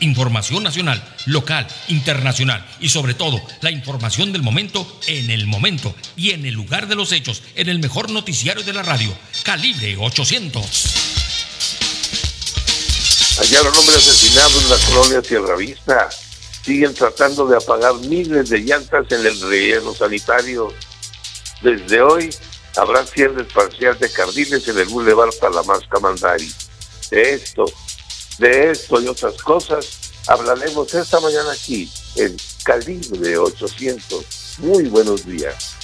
Información nacional, local, internacional y sobre todo la información del momento en el momento y en el lugar de los hechos, en el mejor noticiario de la radio, Calibre 800. Hallaron hombre asesinado en la colonia Sierra Vista. Siguen tratando de apagar miles de llantas en el relleno sanitario. Desde hoy habrá cierre parcial de carriles en el Boulevard Talamasca-Mandari. De esto y otras cosas hablaremos esta mañana aquí en Calibre 800. Muy buenos días.